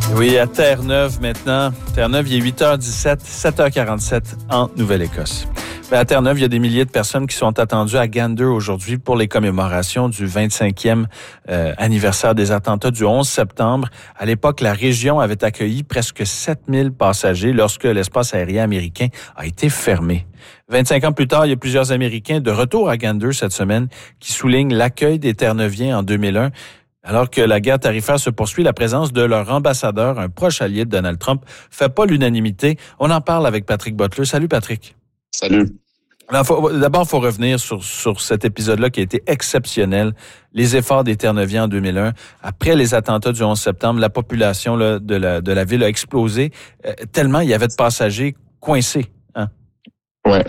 Oui, à Terre-Neuve maintenant. Terre-Neuve, il est 8h17, 7h47 en Nouvelle-Écosse. À Terre-Neuve, il y a des milliers de personnes qui sont attendues à Gander aujourd'hui pour les commémorations du 25e anniversaire des attentats du 11 septembre. À l'époque, la région avait accueilli presque 7000 passagers lorsque l'espace aérien américain a été fermé. 25 ans plus tard, il y a plusieurs Américains de retour à Gander cette semaine qui soulignent l'accueil des Terre-Neuviens en 2001. Alors que la guerre tarifaire se poursuit, la présence de leur ambassadeur, un proche allié de Donald Trump, fait pas l'unanimité. On en parle avec Patrick Butler. Salut Patrick. Salut. D'abord, il faut revenir sur cet épisode-là qui a été exceptionnel. Les efforts des Terre-Neuviens en 2001. Après les attentats du 11 septembre, la population là, de la ville a explosé tellement il y avait de passagers coincés. Ouais,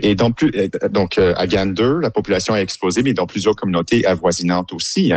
à Gander, la population a explosé, mais dans plusieurs communautés avoisinantes aussi.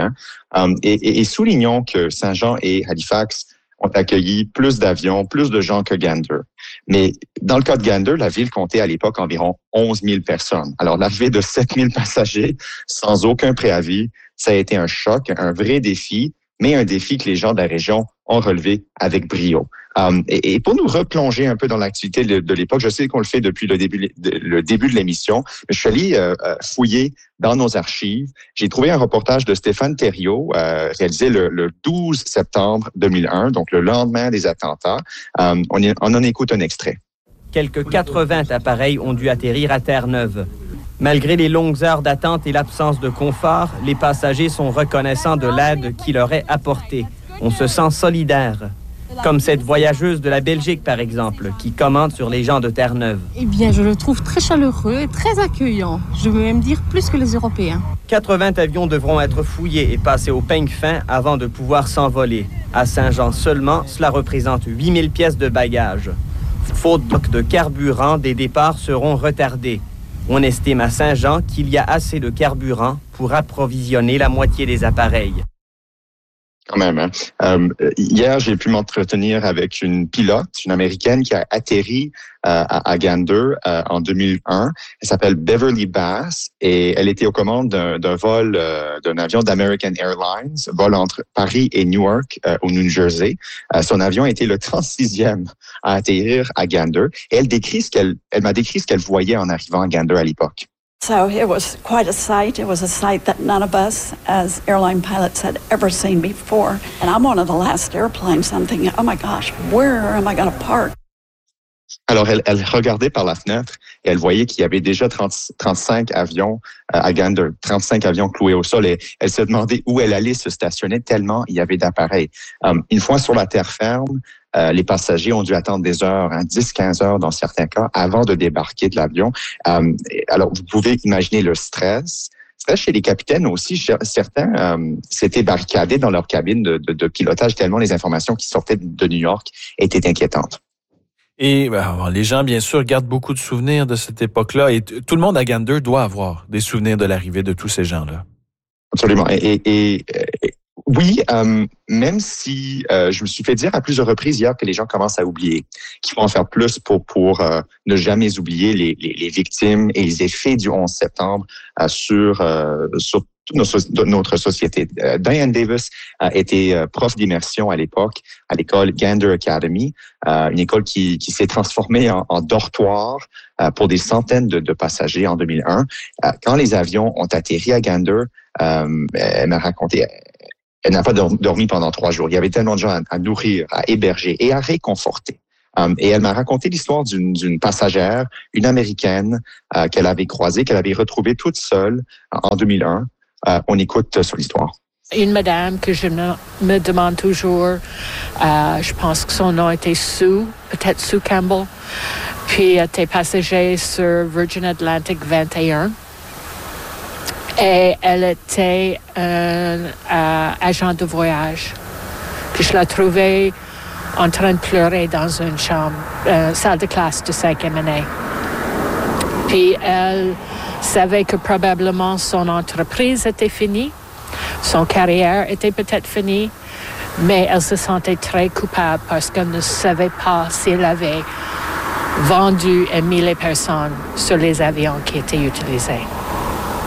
Et soulignons que Saint-Jean et Halifax ont accueilli plus d'avions, plus de gens que Gander. Mais dans le cas de Gander, la ville comptait à l'époque environ 11 000 personnes. Alors, l'arrivée de 7 000 passagers sans aucun préavis, ça a été un choc, un vrai défi, mais un défi que les gens de la région ont relevé avec brio. Et pour nous replonger un peu dans l'activité de l'époque, je sais qu'on le fait depuis le début de l'émission, mais je suis allé fouiller dans nos archives. J'ai trouvé un reportage de Stéphane Thériault, réalisé le 12 septembre 2001, donc le lendemain des attentats. On en écoute un extrait. Quelques 80 appareils ont dû atterrir à Terre-Neuve. Malgré les longues heures d'attente et l'absence de confort, les passagers sont reconnaissants de l'aide qui leur est apportée. On se sent solidaire. Comme cette voyageuse de la Belgique, par exemple, qui commente sur les gens de Terre-Neuve. Eh bien, je le trouve très chaleureux et très accueillant. Je veux même dire plus que les Européens. 80 avions devront être fouillés et passés au peigne fin avant de pouvoir s'envoler. À Saint-Jean seulement, cela représente 8000 pièces de bagages. Faute de carburant, des départs seront retardés. On estime à Saint-Jean qu'il y a assez de carburant pour approvisionner la moitié des appareils. Quand même, hein. Hier, j'ai pu m'entretenir avec une pilote, une Américaine qui a atterri à Gander en 2001. Elle s'appelle Beverly Bass et elle était aux commandes d'un vol d'un avion d'American Airlines, vol entre Paris et Newark au New Jersey. Son avion a été le 36e à atterrir à Gander et elle m'a décrit ce qu'elle voyait en arrivant à Gander à l'époque. So it was quite a sight. It was a sight that none of us as airline pilots had ever seen before. And I'm one of the last airplanes. I'm thinking, oh my gosh, where am I going to park? Alors, elle regardait par la fenêtre et elle voyait qu'il y avait déjà 35 avions à Gander, 35 avions cloués au sol. Et elle se demandait où elle allait se stationner tellement il y avait d'appareils. Une fois sur la terre ferme, les passagers ont dû attendre des heures, 10-15 heures dans certains cas, avant de débarquer de l'avion. Alors, vous pouvez imaginer le stress. Chez les capitaines aussi, certains s'étaient barricadés dans leur cabine de pilotage tellement les informations qui sortaient de New York étaient inquiétantes. Et les gens, bien sûr, gardent beaucoup de souvenirs de cette époque-là. Et tout le monde à Gander doit avoir des souvenirs de l'arrivée de tous ces gens-là. Absolument. Oui, même si je me suis fait dire à plusieurs reprises hier que les gens commencent à oublier, qu'il faut en faire plus pour ne jamais oublier les victimes et les effets du 11 septembre sur notre société. Diane Davis était prof d'immersion à l'époque à l'école Gander Academy, une école qui s'est transformée en dortoir pour des centaines de passagers en 2001. Quand les avions ont atterri à Gander, elle m'a raconté... Elle n'a pas dormi pendant 3 jours. Il y avait tellement de gens à nourrir, à héberger et à réconforter. Et elle m'a raconté l'histoire d'une passagère, une Américaine, qu'elle avait croisée, qu'elle avait retrouvée toute seule en 2001. On écoute sur l'histoire. Une madame que je me demande toujours, je pense que son nom était Sue, peut-être Sue Campbell, puis elle était passager sur Virgin Atlantic 21. Et elle était un agent de voyage. Puis je la trouvais en train de pleurer dans une chambre, salle de classe de 5e année. Puis elle savait que probablement son entreprise était finie, son carrière était peut-être finie, mais elle se sentait très coupable parce qu'elle ne savait pas si elle avait vendu et mis les personnes sur les avions qui étaient utilisés.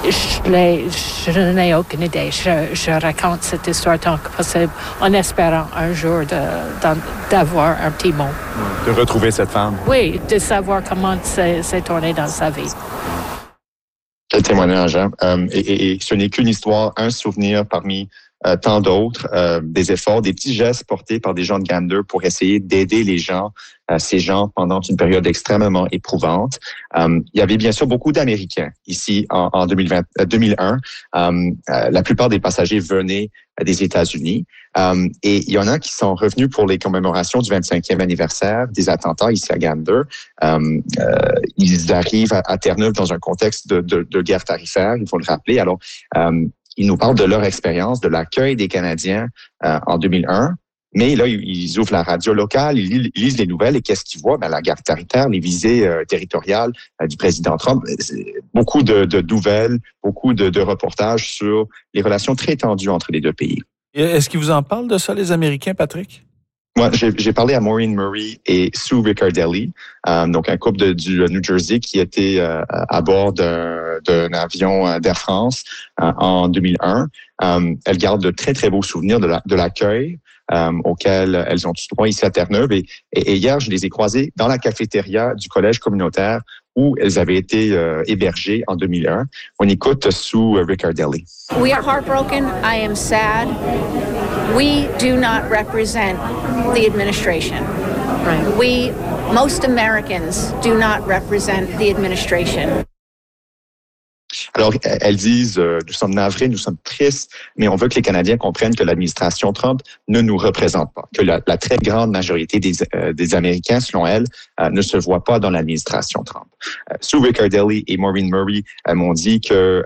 Je n'ai aucune idée. Je raconte cette histoire tant que possible en espérant un jour d'avoir un petit mot. De retrouver cette femme. Oui, de savoir comment c'est tourné dans sa vie. Quel témoignage, hein? Et ce n'est qu'une histoire, un souvenir parmi tant d'autres, des efforts, des petits gestes portés par des gens de Gander pour essayer d'aider ces gens pendant une période extrêmement éprouvante. Il y avait bien sûr beaucoup d'Américains ici en 2001. La plupart des passagers venaient des États-Unis. Et il y en a qui sont revenus pour les commémorations du 25e anniversaire des attentats ici à Gander. Ils arrivent à Terre-Neuve dans un contexte de guerre tarifaire, il faut le rappeler. Alors, ils nous parlent de leur expérience, de l'accueil des Canadiens en 2001. Mais là, ils ouvrent la radio locale, ils lisent les nouvelles et qu'est-ce qu'ils voient? La guerre tarifaire, les visées territoriales du président Trump. Beaucoup de nouvelles, beaucoup de reportages sur les relations très tendues entre les deux pays. Et est-ce qu'ils vous en parlent de ça, les Américains, Patrick? Moi, j'ai parlé à Maureen Murray et Sue Riccardelli, donc un couple du New Jersey qui était à bord d'un avion d'Air France en 2001. Elles gardent de très, très beaux souvenirs de l'accueil auquel elles ont eu droit ici à Terre-Neuve. Et hier, je les ai croisées dans la cafétéria du collège communautaire où elles avaient été hébergées en 2001. On écoute Sue Riccardelli. We are heartbroken. I am sad. We do not represent the administration. Right. Most Americans do not represent the administration. Alors, elles disent, nous sommes navrés, nous sommes tristes, mais on veut que les Canadiens comprennent que l'administration Trump ne nous représente pas, que la très grande majorité des Américains, selon elles, ne se voient pas dans l'administration Trump. Sue Riccardelli et Maureen Murray m'ont dit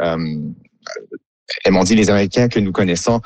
les Américains que nous connaissons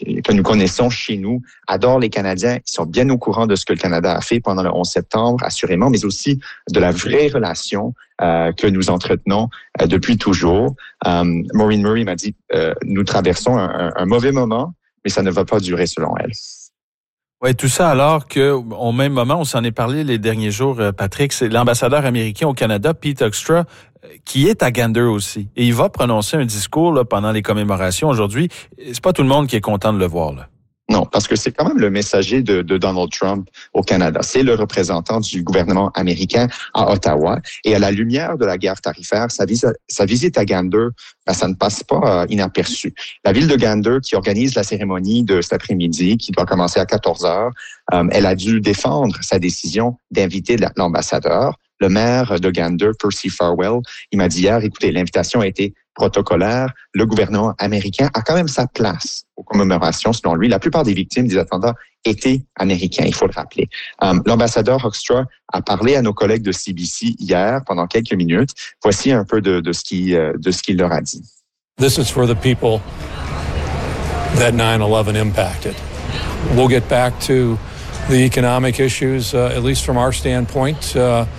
chez nous adorent les Canadiens. Ils sont bien au courant de ce que le Canada a fait pendant le 11 septembre, assurément, mais aussi de la vraie relation que nous entretenons depuis toujours. Maureen Murray m'a dit, nous traversons un mauvais moment, mais ça ne va pas durer selon elle. Oui, tout ça alors qu'au même moment, on s'en est parlé les derniers jours, Patrick, c'est l'ambassadeur américain au Canada, Pete Hoekstra, qui est à Gander aussi. Et il va prononcer un discours là, pendant les commémorations aujourd'hui. C'est pas tout le monde qui est content de le voir, là. Non, parce que c'est quand même le messager de Donald Trump au Canada. C'est le représentant du gouvernement américain à Ottawa. Et à la lumière de la guerre tarifaire, sa visite à Gander, ça ne passe pas inaperçu. La ville de Gander, qui organise la cérémonie de cet après-midi, qui doit commencer à 14 heures, elle a dû défendre sa décision d'inviter l'ambassadeur. Le maire de Gander, Percy Farwell, il m'a dit hier, écoutez, l'invitation a été protocolaire. Le gouvernement américain a quand même sa place aux commémorations, selon lui. La plupart des victimes des attentats étaient américains, il faut le rappeler. L'ambassadeur Hoekstra a parlé à nos collègues de CBC hier, pendant quelques minutes. Voici un peu de ce qu'il leur a dit. This is for the people that 9/11 impacted. We'll get back to the economic issues, at least from our standpoint,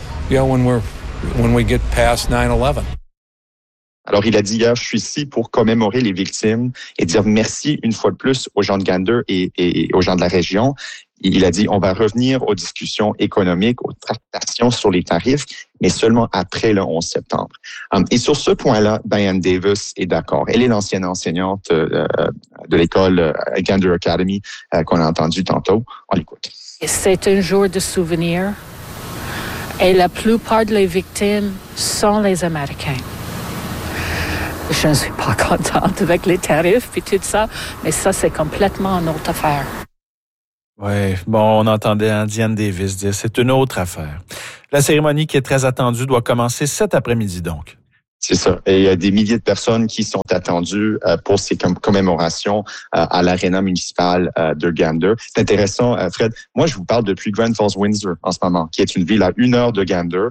when we get past 9/11. Alors, il a dit hier, je suis ici pour commémorer les victimes et dire merci une fois de plus aux gens de Gander et aux gens de la région. Il a dit, on va revenir aux discussions économiques, aux tractations sur les tarifs, mais seulement après le 11 septembre. Et sur ce point-là, Diane Davis est d'accord. Elle est l'ancienne enseignante de l'école Gander Academy qu'on a entendu tantôt. On l'écoute. C'est un jour de souvenir et la plupart des victimes sont les Américains. Je ne suis pas contente avec les tarifs et tout ça, mais ça, c'est complètement une autre affaire. Oui, bon, on entendait Diane Davis dire, c'est une autre affaire. La cérémonie qui est très attendue doit commencer cet après-midi, donc. C'est ça. Et il y a des milliers de personnes qui sont attendues pour ces commémorations à l'aréna municipale de Gander. C'est intéressant, Fred. Moi, je vous parle depuis Grand Falls, Windsor en ce moment, qui est une ville à 1 heure de Gander.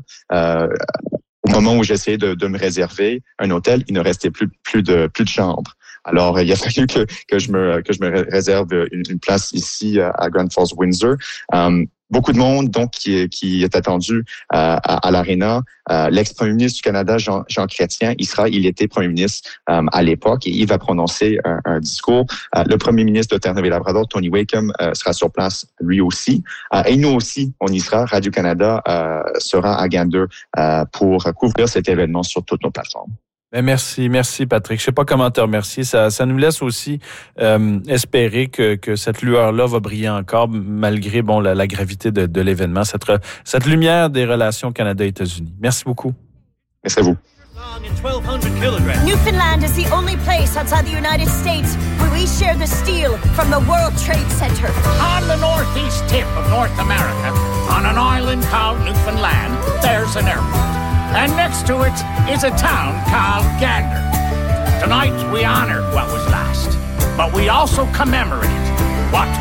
Au moment où j'essayais de me réserver un hôtel, il ne restait plus de chambres. Alors, il a fallu que je me réserve une place ici à Grand Falls, Windsor. Beaucoup de monde donc qui est attendu à l'aréna. L'ex-premier ministre du Canada, Jean Chrétien, il était premier ministre à l'époque et il va prononcer un discours. Le premier ministre de Terre-Neuve-et-Labrador, Tony Wakeham, sera sur place lui aussi. Et nous aussi, on y sera. Radio-Canada sera à Gander pour couvrir cet événement sur toutes nos plateformes. Ben merci Patrick. Je sais pas comment te remercier. Ça nous laisse aussi espérer que cette lueur-là va briller encore malgré la gravité de l'événement. Cette lumière des relations Canada-États-Unis. Merci beaucoup. Merci à vous. Newfoundland is the only place outside the United States where we share the steel from the World Trade Center. On the northeast tip of North America, on an island called Newfoundland, there's an airport. And next to it is a town called Gander. Tonight we honor what was lost, but we also commemorate what